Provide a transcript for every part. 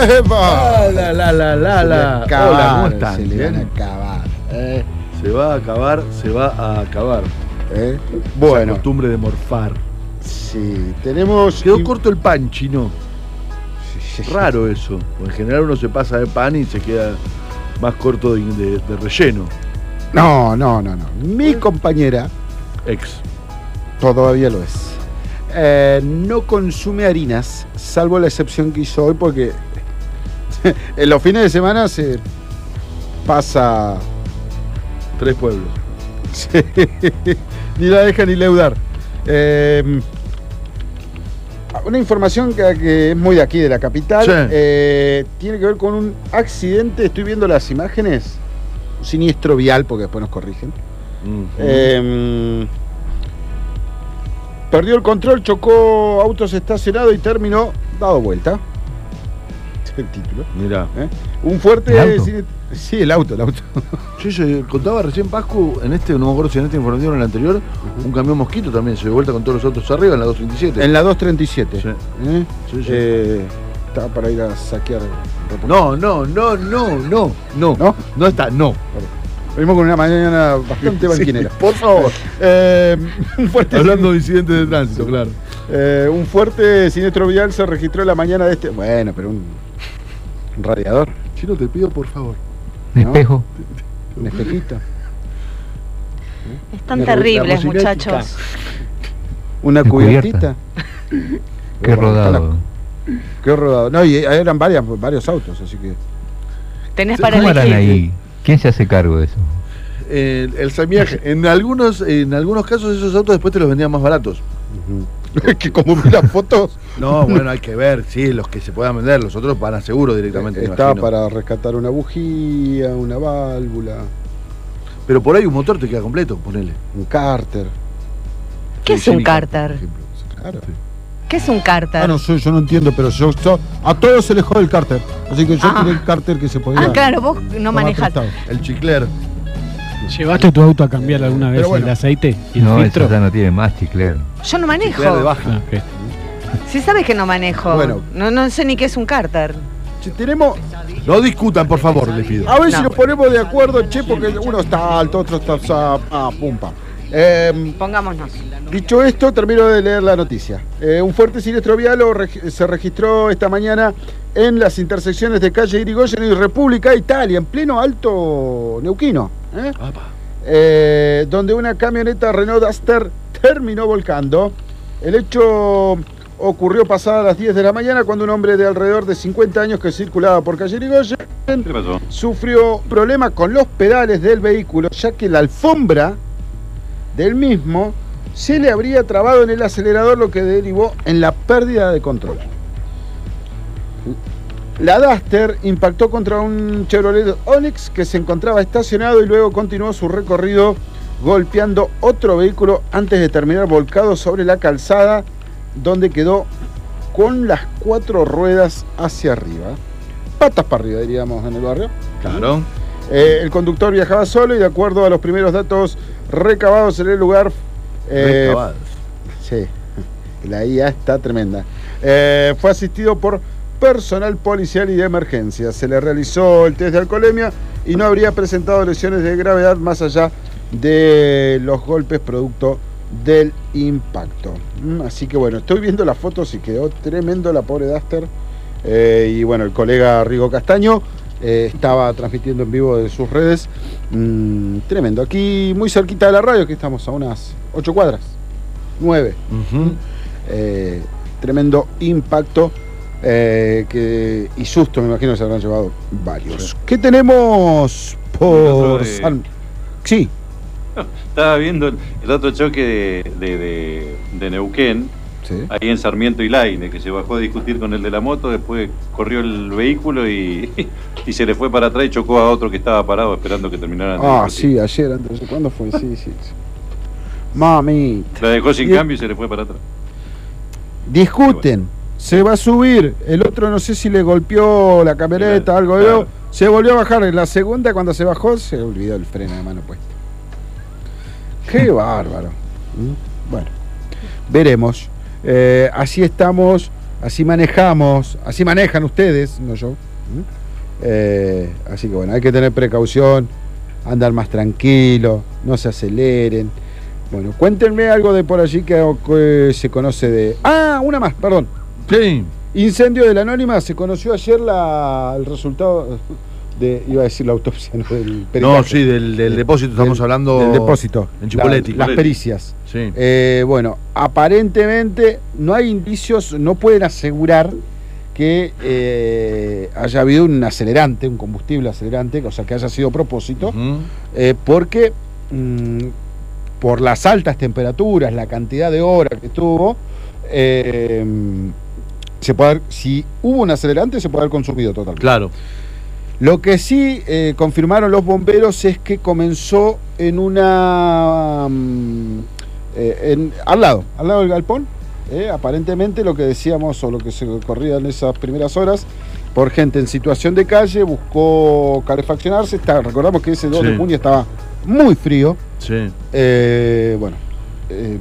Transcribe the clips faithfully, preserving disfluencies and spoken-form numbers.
¡Epa! La, la, la, la, la. Hola, ¿cómo están? Se le van a acabar. ¿eh? Se va a acabar, se va a acabar. ¿Eh? Bueno. La costumbre de morfar. Sí, tenemos... Quedó corto el pan, Chino. Raro eso. En general uno se pasa de pan y se queda más corto de, de, de relleno. No, no, no, no. Mi compañera... Ex. Todavía lo es. Eh, no consume harinas, salvo la excepción que hizo hoy, porque en los fines de semana se pasa... Tres pueblos. Sí. Ni la deja ni leudar. Eh, una información que, que es muy de aquí, de la capital. Sí. Eh, tiene que ver con un accidente. Estoy viendo las imágenes. Un siniestro vial, porque después nos corrigen. Uh-huh. eh, perdió el control, chocó autos estacionados y terminó dado vuelta. El título. Mirá. ¿Eh? Un fuerte... Sí, el auto, el auto. Yo, yo contaba recién, Pascu, en este, no me acuerdo si en esta información o en la anterior, uh-huh. un camión Mosquito también se dio vuelta con todos los autos arriba en la doscientos treinta y siete. En la doscientos treinta y siete. Sí. ¿Eh? Sí, sí. Eh, estaba para ir a saquear. No, no, no, no, no, no. ¿No? No está, no. Vale. Venimos con una mañana bastante banquinera. Sí, por favor. eh, un fuerte Hablando de incidentes de tránsito, claro. Eh, un fuerte siniestro vial se registró en la mañana de este... Bueno, pero un, un radiador. Chino, te pido por favor. Un espejo. Un espejito. Están una terribles, muchachos. Una cubiertita. Qué rodado. Qué rodado. No, y eran varias, varios autos, así que... Tenés para ¿Cómo elegir. harán ahí? ¿Quién se hace cargo de eso? Eh, el semiaje. En algunos, en algunos casos esos autos después te los vendían más baratos. Uh-huh. Que como miran fotos. No, bueno, hay que ver, sí, los que se puedan vender, los otros van a seguro directamente. Estaba para rescatar una bujía, una válvula. Pero por ahí un motor te queda completo, ponele. Un cárter. ¿Qué es un cárter? Claro. ¿Qué es un cárter? Ah, no sé, yo no entiendo, pero yo, yo a todos se les jode el cárter. Así que yo ah. tenía el cárter que se podía. Ah, claro, vos no manejás. El chicler. ¿Llevaste tu auto a cambiar alguna vez bueno. el aceite y el no, filtro? Eso ya no tiene más chicler. Yo no manejo. Chicler de baja. Ah, okay. Sí sabes que no manejo. Bueno. No, no sé ni qué es un cárter. Si tenemos... No discutan, por favor, les pido. A ver no. si nos ponemos de acuerdo, che, porque uno está alto, otro está... Ah, pumpa. Eh, Pongámonos. Dicho esto, termino de leer la noticia. Eh, un fuerte siniestro vial se registró esta mañana en las intersecciones de calle Irigoyen y República Italia, en pleno Alto Neuquino, ¿eh? Eh, donde una camioneta Renault Duster terminó volcando. El hecho ocurrió pasadas las diez de la mañana cuando un hombre de alrededor de cincuenta años que circulaba por calle Irigoyen sufrió problemas con los pedales del vehículo, ya que la alfombra del mismo se le habría trabado en el acelerador, lo que derivó en la pérdida de control. La Duster impactó contra un Chevrolet Onix que se encontraba estacionado y luego continuó su recorrido golpeando otro vehículo antes de terminar volcado sobre la calzada, donde quedó con las cuatro ruedas hacia arriba. Patas para arriba, diríamos en el barrio. Claro. Eh, el conductor viajaba solo y de acuerdo a los primeros datos recabados en el lugar... Eh, recabados. Sí, la I A está tremenda. Eh, fue asistido por personal policial y de emergencia. Se le realizó el test de alcoholemia y no habría presentado lesiones de gravedad más allá de los golpes producto del impacto. Así que bueno, estoy viendo las fotos y quedó tremendo la pobre Duster. Eh, y bueno, el colega Rigo Castaño eh, estaba transmitiendo en vivo de sus redes. Mm, tremendo. Aquí muy cerquita de la radio, que estamos a unas ocho cuadras, nueve. Uh-huh. Eh, tremendo impacto. Eh, que, y susto, me imagino que se habrán llevado varios. Sí. ¿Qué tenemos por de... San... Sí. Estaba viendo el, el otro choque de, de, de, de Neuquén, sí. Ahí en Sarmiento y Laine, que se bajó a discutir con el de la moto, después corrió el vehículo y, y se le fue para atrás y chocó a otro que estaba parado esperando que terminaran de Ah, discutir. sí, ayer, antes, ¿cuándo fue? Sí, sí. sí. Mami. La dejó sin y... cambio y se le fue para atrás. Discuten. Se va a subir, el otro no sé si le golpeó la camioneta, algo, claro. Se volvió a bajar, en la segunda cuando se bajó se olvidó el freno de mano puesto. Qué bárbaro. Bueno, veremos. Eh, así estamos así manejamos, así manejan ustedes, no yo. Eh, así que bueno, hay que tener precaución, andar más tranquilo, no se aceleren. Bueno, cuéntenme algo de por allí que, que se conoce de... Ah, una más, perdón. Sí. Incendio de la Anónima, se conoció ayer la, el resultado de, iba a decir la autopsia, no, del peritaje. No, sí, del, del depósito, estamos del, hablando... Del depósito. En Chipoleti. La, las pericias. Sí. Eh, bueno, aparentemente no hay indicios, no pueden asegurar que eh, haya habido un acelerante, un combustible acelerante, o sea, que haya sido a propósito, uh-huh. eh, porque mmm, por las altas temperaturas, la cantidad de horas que tuvo, eh, se puede haber, si hubo un acelerante, se puede haber consumido totalmente. Claro. Lo que sí eh, confirmaron los bomberos es que comenzó en una... Um, eh, en, al lado, al lado del galpón. Eh, aparentemente lo que decíamos o lo que se corría en esas primeras horas, por gente en situación de calle, buscó calefaccionarse. Está, recordamos que ese dos sí. de junio estaba muy frío. Sí. Eh, bueno, eh,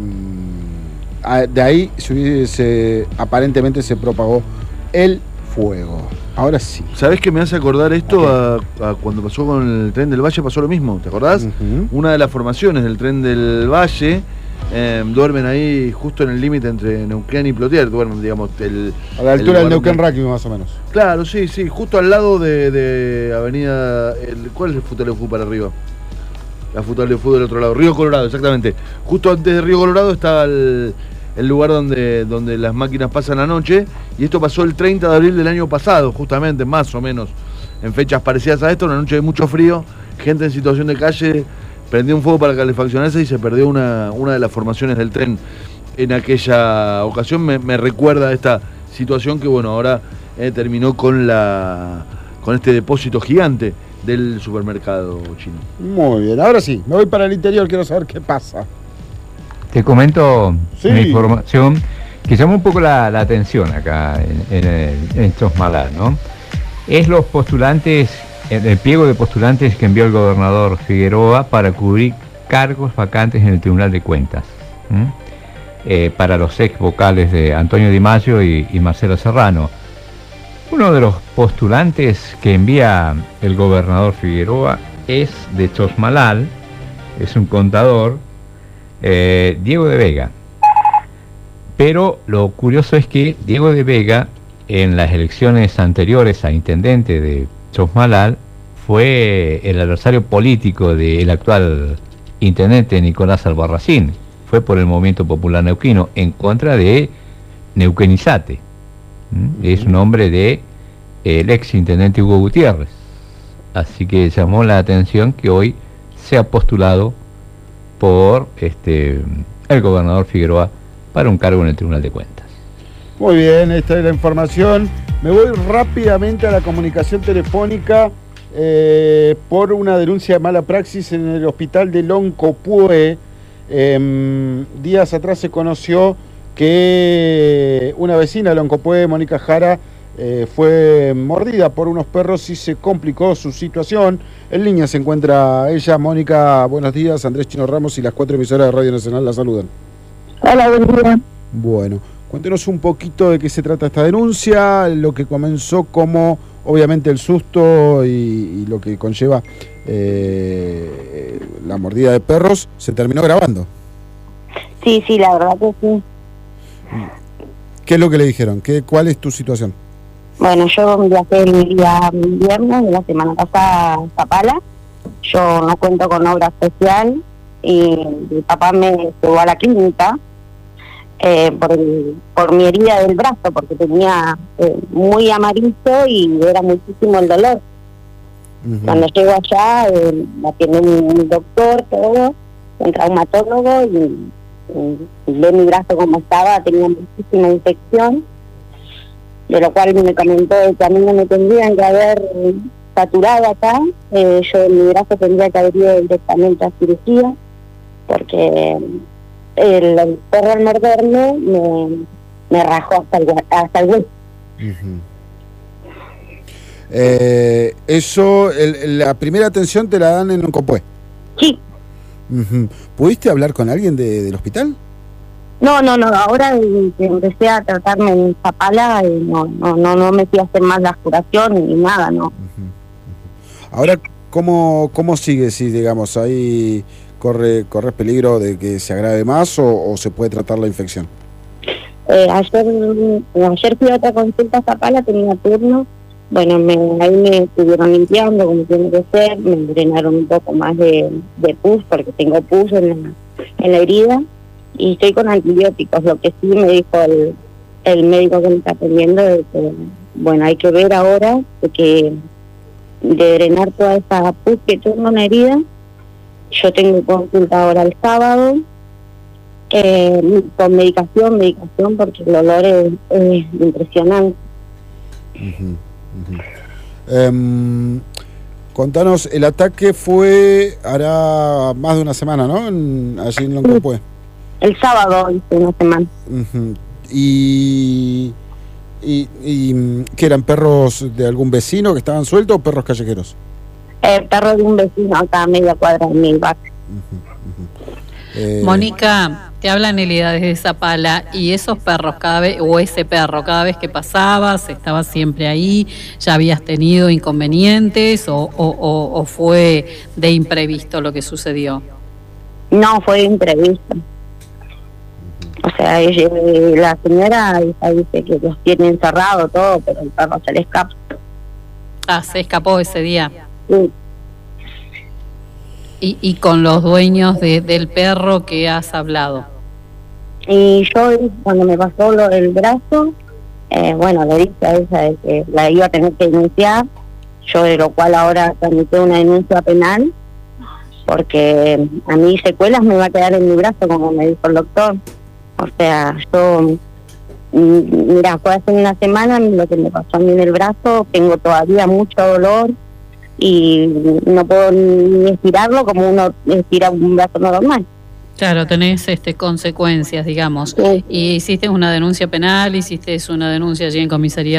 de ahí se, se, aparentemente se propagó el fuego. Ahora sí. ¿Sabés que me hace acordar esto okay. a, a cuando pasó con el Tren del Valle? Pasó lo mismo, ¿te acordás? Uh-huh. Una de las formaciones del Tren del Valle eh, duermen ahí justo en el límite entre Neuquén y Plotier, duermen, digamos, el, a la altura del Neuquén Rugby más o menos. Claro, sí, sí, justo al lado de, de Avenida, el, ¿cuál es el Futbolero Fútbol para arriba? La Futbolero Fútbol del otro lado, Río Colorado, exactamente. Justo antes de Río Colorado está el, el lugar donde, donde las máquinas pasan la noche, y esto pasó el treinta de abril del año pasado, justamente, más o menos, en fechas parecidas a esto, una noche de mucho frío, gente en situación de calle, prendió un fuego para calefaccionarse y se perdió una, una de las formaciones del tren en aquella ocasión. Me, me recuerda a esta situación que, bueno, ahora eh, terminó con, la, con este depósito gigante del supermercado chino. Muy bien, ahora sí, me voy para el interior, quiero saber qué pasa. Te comento sí. una información que llama un poco la, la atención acá en, en, el, en Chosmalal, ¿no? Es los postulantes, el, el pliego de postulantes que envió el gobernador Figueroa para cubrir cargos vacantes en el Tribunal de Cuentas, eh, para los ex vocales de Antonio Di Maggio y, y Marcelo Serrano. Uno de los postulantes que envía el gobernador Figueroa es de Chosmalal, es un contador, eh, Diego de Vega. Pero lo curioso es que Diego de Vega, en las elecciones anteriores a intendente de Chosmalal, fue el adversario político del actual intendente Nicolás Albarracín. Fue por el Movimiento Popular Neuquino, en contra de Neuquenizate. ¿Mm? Es un hombre de el ex intendente Hugo Gutiérrez. Así que llamó la atención que hoy sea postulado por este el gobernador Figueroa para un cargo en el Tribunal de Cuentas. Muy bien, esta es la información. Me voy rápidamente a la comunicación telefónica eh, por una denuncia de mala praxis en el hospital de Loncopué. Eh, días atrás se conoció que una vecina de Loncopué, Mónica Jara, eh, fue mordida por unos perros y se complicó su situación. En línea se encuentra ella. Mónica, buenos días. Andrés Chino Ramos y las cuatro emisoras de Radio Nacional la saludan. Hola, buen día. Bueno, cuéntenos un poquito de qué se trata esta denuncia, lo que comenzó como, obviamente, el susto y, y lo que conlleva eh, la mordida de perros, se terminó grabando. Sí, sí, la verdad que sí. ¿Qué es lo que le dijeron? ¿Qué, ¿Cuál es tu situación? Bueno, yo viajé el día viernes de la semana pasada a Zapala. Yo no cuento con obra especial y mi papá me llevó a la clínica eh, por, el, por mi herida del brazo, porque tenía eh, muy amarillo y era muchísimo el dolor. Uh-huh. Cuando llego allá, eh, me atiende un doctor, todo, un traumatólogo, y, y ve mi brazo como estaba, tenía muchísima infección, de lo cual me comentó que a mí no me tendrían que haber saturado acá, eh, yo mi brazo tendría que haber ido directamente a cirugía, porque el, el perro al morderme me, me rajó hasta el, hasta el hueso. Uh-huh. Eh, eso, el, la primera atención te la dan en Loncopué. Sí. Uh-huh. ¿Pudiste hablar con alguien de, del hospital? No, no, no, ahora que empecé a tratarme en Zapala, eh, no, no, no, no me fui a hacer más las curaciones ni nada, ¿no? Uh-huh. Ahora, ¿cómo, cómo sigue? Si, digamos, ahí corre, corre peligro de que se agrave más o, o se puede tratar la infección. Eh, ayer, ayer fui a otra consulta a Zapala, tenía turno. Bueno, me, ahí me estuvieron limpiando como tiene que ser, me drenaron un poco más de, de pus, porque tengo pus en la, en la herida, y estoy con antibióticos. Lo que sí me dijo el, el médico que me está atendiendo es que, bueno, hay que ver ahora de que de drenar toda esa pus que tengo en la herida. Yo tengo consulta ahora el sábado, eh, con medicación, medicación, porque el olor es, es impresionante. Uh-huh. Uh-huh. Um, contanos, el ataque fue hará más de una semana, ¿no? En, allí en Loncopué. Sí, el sábado hice una semana. Uh-huh. y, y, y ¿qué eran? ¿Perros de algún vecino que estaban sueltos o perros callejeros? El perro de un vecino acá a media cuadra de mi barrio. Uh-huh. Uh-huh. Eh, Mónica, te habla Nelida desde Zapala, y esos perros cada vez, o ese perro, cada vez que pasabas, estaba siempre ahí, ¿ya habías tenido inconvenientes o, o, o, o fue de imprevisto lo que sucedió? No, fue imprevisto. O sea, ella, la señora dice que los tiene encerrados todo, pero el perro se le escapa. Ah, se escapó ese día. Sí. Y, y con los dueños de, del perro que has hablado. Y yo, cuando me pasó lo del brazo, eh, bueno, le dije a ella de que la iba a tener que denunciar, yo de lo cual ahora tramité una denuncia penal, porque a mí secuelas me va a quedar en mi brazo, como me dijo el doctor. O sea, yo, mira, fue hace una semana lo que me pasó a mí en el brazo, tengo todavía mucho dolor, y no puedo ni estirarlo como uno estira un brazo normal. Claro, tenés este consecuencias, digamos. Sí. Y hiciste una denuncia penal, hiciste una denuncia allí en comisaría